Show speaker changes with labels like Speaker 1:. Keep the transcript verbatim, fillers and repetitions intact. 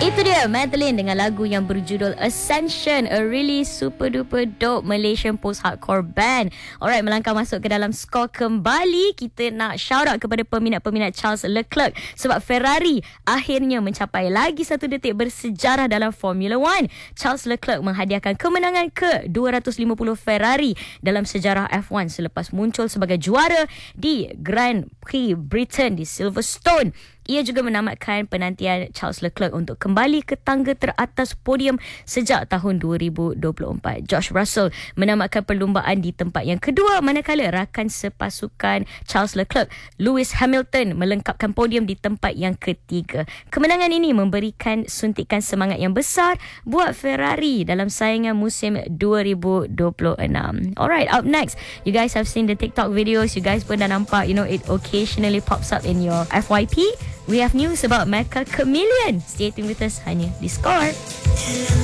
Speaker 1: Itu dia Madeline dengan lagu yang berjudul Ascension, a really super duper dope Malaysian post-hardcore band. Alright, melangkah masuk ke dalam skor kembali, kita nak shout out kepada peminat-peminat Charles Leclerc sebab Ferrari akhirnya mencapai lagi satu detik bersejarah dalam Formula One. Charles Leclerc menghadiahkan kemenangan ke dua ratus lima puluh Ferrari dalam sejarah F one selepas muncul sebagai juara di Grand Prix Britain di Silverstone. Ia juga menamatkan penantian Charles Leclerc untuk kembali ke tangga teratas podium sejak tahun dua ribu dua puluh empat. George Russell menamatkan perlumbaan di tempat yang kedua, manakala rakan sepasukan Charles Leclerc, Lewis Hamilton, melengkapkan podium di tempat yang ketiga. Kemenangan ini memberikan suntikan semangat yang besar buat Ferrari dalam saingan musim dua ribu dua puluh enam. Alright, up next, you guys have seen the TikTok videos. You guys pun dah nampak, you know, it occasionally pops up in your F Y P. We have news about Mecha Chameleon. Stay tuned with us hanya di Score.